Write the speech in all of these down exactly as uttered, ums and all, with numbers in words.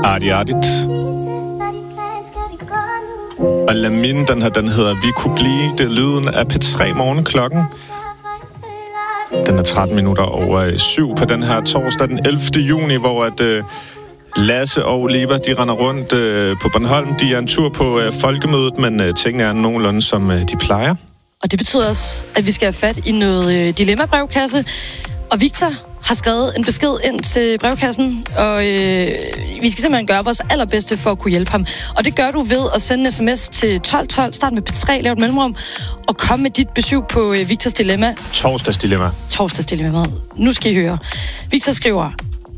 Arti Artit. Og Lamin, den her, den hedder Vi kunne blive. Det er lyden af P tre morgenklokken. Den er tretten minutter over syv på den her torsdag den ellevte juni, hvor at øh, Lasse og Oliver, de render rundt øh, på Bornholm. De er en tur på øh, folkemødet, men øh, tingene er nogenlunde, som øh, de plejer. Og det betyder også, at vi skal have fat i noget øh, dilemma-brevkasse. Og Victor har skrevet en besked ind til brevkassen, og øh, vi skal simpelthen gøre vores allerbedste for at kunne hjælpe ham. Og det gør du ved at sende en sms til tolv tolv, start med P tre, lav et mellemrum, og kom med dit besøg på øh, Victors dilemma. Torsdagsdilemma. Torsdagsdilemma. Nu skal I høre. Victor skriver: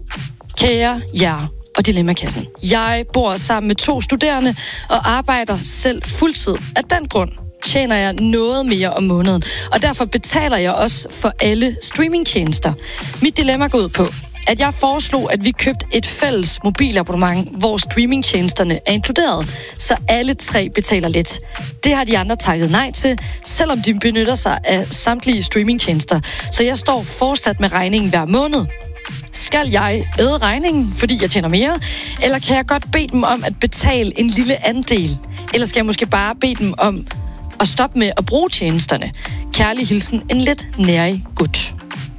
Kære jer og Dilemmakassen. Jeg bor sammen med to studerende og arbejder selv fuldtid. Af den grund tjener jeg noget mere om måneden, og derfor betaler jeg også for alle streamingtjenester. Mit dilemma går ud på, at jeg foreslog, at vi købte et fælles mobilabonnement, hvor streamingtjenesterne er inkluderet, så alle tre betaler lidt. Det har de andre takket nej til, selvom de benytter sig af samtlige streamingtjenester, så jeg står fortsat med regningen hver måned. Skal jeg æde regningen, fordi jeg tjener mere? Eller kan jeg godt bede dem om at betale en lille andel? Eller skal jeg måske bare bede dem om at stoppe med at bruge tjenesterne? Kærlig hilsen, en lidt nærig gut.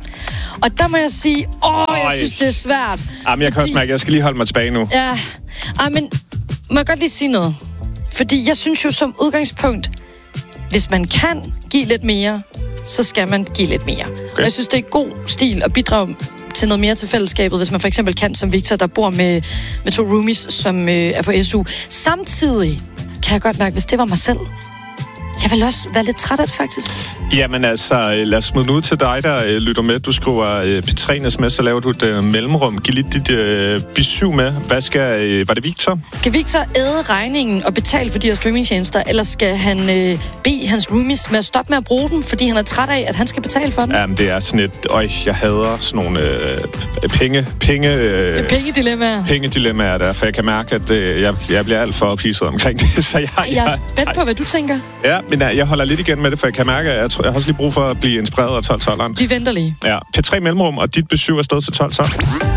Og der må jeg sige, åh, jeg synes, det er svært. Jamen, jeg kan også mærke, at jeg skal lige holde mig tilbage nu. Ja, ah, men må jeg godt lige sige noget? Fordi jeg synes jo som udgangspunkt, hvis man kan give lidt mere, så skal man give lidt mere. Okay. Jeg synes, det er god stil at bidrage til noget mere til fællesskabet, hvis man for eksempel kan, som Victor, der bor med, med to roomies, som øh, er på S U. Samtidig kan jeg godt mærke, hvis det var mig selv, jeg vil også være lidt træt af det, faktisk. Jamen altså, lad os smide ud til dig, der øh, lytter med. Du skriver øh, P tre med, så laver du et øh, mellemrum. Giv lidt dit øh, besøg med. Hvad skal... Øh, var det Victor? Skal Victor æde regningen og betale for de her streamingtjenester, eller skal han øh, bede hans roomies med at stoppe med at bruge dem, fordi han er træt af, at han skal betale for dem? Jamen, det er sådan et... Øj, jeg hader sådan nogle øh, penge... Penge... Øh, pengedilemmaer. Pengedilemmaer der, for jeg kan mærke, at øh, jeg, jeg bliver alt for ophidset omkring det, så jeg... Jeg, jeg er spændt på, hvad du tænker. Ja, men jeg holder lidt igen med det, for jeg kan mærke, at jeg, tror, jeg har også lige brug for at blive inspireret af tolv tolv. Vi venter lige. Ja, P tre mellemrum, og dit besøg er sted til tolv tolv.